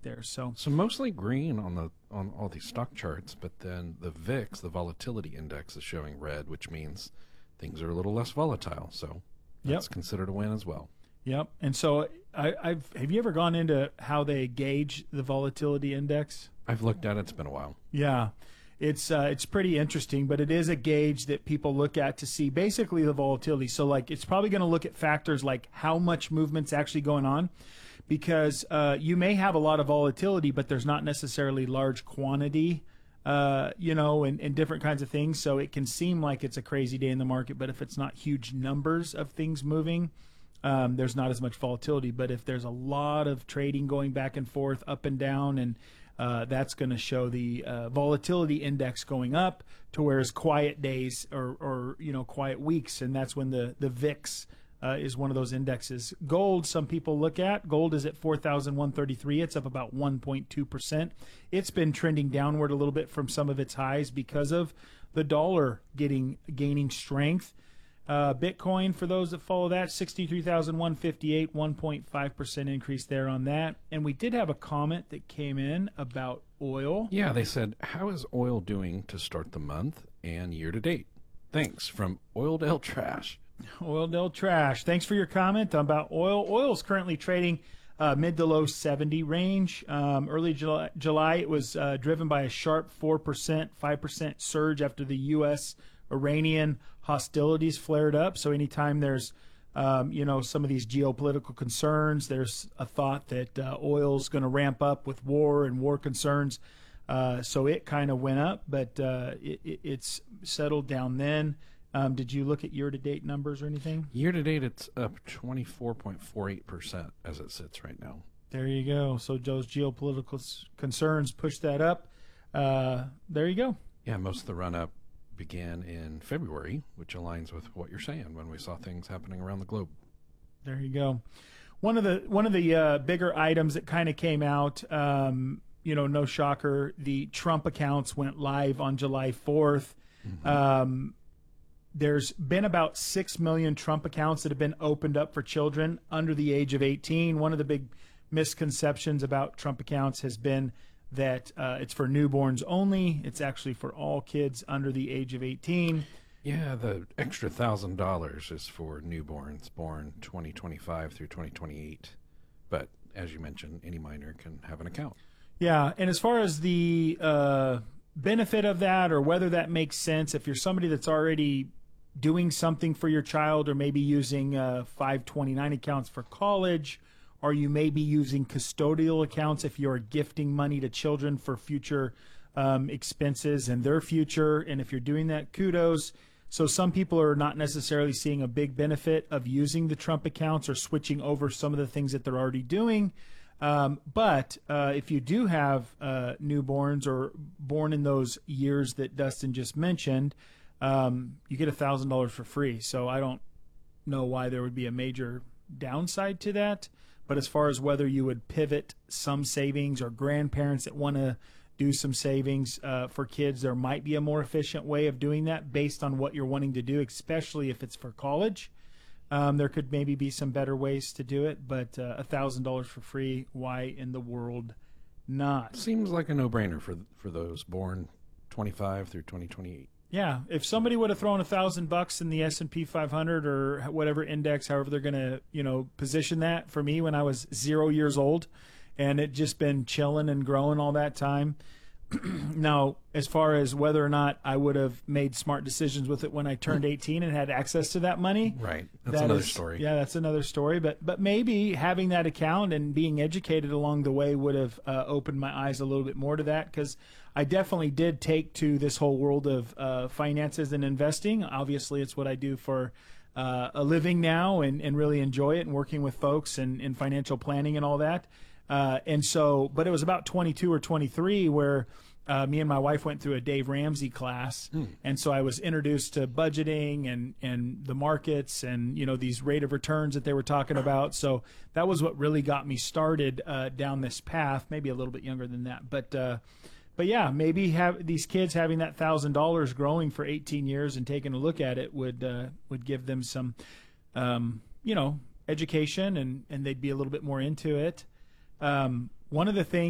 there. So mostly green on all these stock charts, but then the VIX, the volatility index, is showing red, which means things are a little less volatile. So that's considered a win as well. Yep. And so have you ever gone into how they gauge the volatility index? I've looked at it. It's been a while. Yeah. It's pretty interesting, but it is a gauge that people look at to see basically the volatility. So like it's probably going to look at factors like how much movement's actually going on, because you may have a lot of volatility, but there's not necessarily large quantity, and different kinds of things. So it can seem like it's a crazy day in the market, but if it's not huge numbers of things moving, there's not as much volatility. But if there's a lot of trading going back and forth, up and down, and that's going to show the volatility index going up, to whereas quiet days or quiet weeks, and that's when the VIX is one of those indexes. Gold, some people look at. Gold is at 4,133. It's up about 1.2%. It's been trending downward a little bit from some of its highs because of the dollar gaining strength. Bitcoin, for those that follow that, 63,158, 1.5% increase there on that. And we did have a comment that came in about oil. Yeah, they said, how is oil doing to start the month and year to date? Thanks, from Oildale Trash. Oildale Trash. Thanks for your comment about oil. Oil is currently trading mid to low 70 range. Early July, it was driven by a sharp 4%, 5% surge after the U.S. Iranian hostilities flared up. So anytime there's, some of these geopolitical concerns, there's a thought that oil's going to ramp up with war and war concerns. So it kind of went up, but it's settled down then. Did you look at year-to-date numbers or anything? Year-to-date, it's up 24.48% as it sits right now. There you go. So those geopolitical concerns push that up. There you go. Yeah, most of the run-up began in February, which aligns with what you're saying when we saw things happening around the globe. There you go. One of the bigger items that kind of came out, no shocker, the Trump accounts went live on July 4th. Mm-hmm. There's been about 6 million Trump accounts that have been opened up for children under the age of 18. One of the big misconceptions about Trump accounts has been that it's for newborns only. It's actually for all kids under the age of 18. Yeah, the extra $1,000 is for newborns born 2025 through 2028. But as you mentioned, any minor can have an account. Yeah, and as far as the benefit of that or whether that makes sense, if you're somebody that's already doing something for your child or maybe using 529 accounts for college, or you may be using custodial accounts if you're gifting money to children for future expenses and their future. And if you're doing that, kudos. So some people are not necessarily seeing a big benefit of using the Trump accounts or switching over some of the things that they're already doing. But if you do have newborns or born in those years that Dustin just mentioned, you get $1,000 for free. So I don't know why there would be a major downside to that. But as far as whether you would pivot some savings or grandparents that want to do some savings for kids, there might be a more efficient way of doing that based on what you're wanting to do, especially if it's for college. There could maybe be some better ways to do it, but $1,000 for free, why in the world not? Seems like a no-brainer for those born 25 through 2028. Yeah, if somebody would have thrown $1,000 in the S&P 500 or whatever index, however they're going to, position that for me when I was 0 years old, and it just been chilling and growing all that time. Now, as far as whether or not I would have made smart decisions with it when I turned 18 and had access to that money, right? That's another story. Yeah, that's another story. But maybe having that account and being educated along the way would have opened my eyes a little bit more to that, because I definitely did take to this whole world of finances and investing. Obviously, it's what I do for a living now, and really enjoy it, and working with folks and in financial planning and all that. But it was about 22 or 23 where me and my wife went through a Dave Ramsey class. And so I was introduced to budgeting and the markets and, these rate of returns that they were talking about. So that was what really got me started down this path, maybe a little bit younger than that. But yeah, maybe have these kids having that $1,000 growing for 18 years and taking a look at it would give them some, education, and they'd be a little bit more into it. One of the things